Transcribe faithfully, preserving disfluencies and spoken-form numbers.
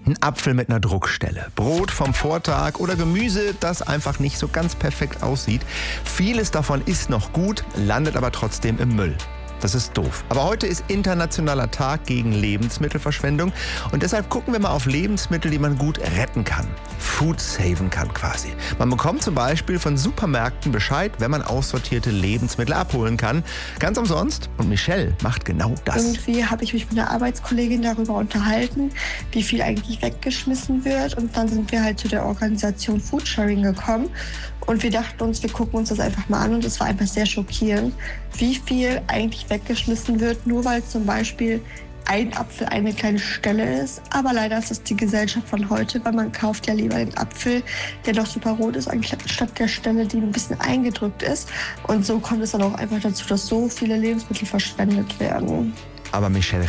Ein Apfel mit einer Druckstelle, Brot vom Vortag oder Gemüse, das einfach nicht so ganz perfekt aussieht. Vieles davon ist noch gut, landet aber trotzdem im Müll. Das ist doof. Aber heute ist Internationaler Tag gegen Lebensmittelverschwendung und deshalb gucken wir mal auf Lebensmittel, die man gut retten kann. Food saven kann quasi. Man bekommt zum Beispiel von Supermärkten Bescheid, wenn man aussortierte Lebensmittel abholen kann. Ganz umsonst. Und Michelle macht genau das. Irgendwie habe ich mich mit einer Arbeitskollegin darüber unterhalten, wie viel eigentlich weggeschmissen wird. Und dann sind wir halt zu der Organisation Foodsharing gekommen. Und wir dachten uns, wir gucken uns das einfach mal an. Und es war einfach sehr schockierend, wie viel eigentlich weggeschmissen wird, nur weil zum Beispiel ein Apfel eine kleine Stelle ist. Aber leider ist das die Gesellschaft von heute, weil man kauft ja lieber den Apfel, der doch super rot ist, anstatt der Stelle, die ein bisschen eingedrückt ist. Und so kommt es dann auch einfach dazu, dass so viele Lebensmittel verschwendet werden. Aber Michelle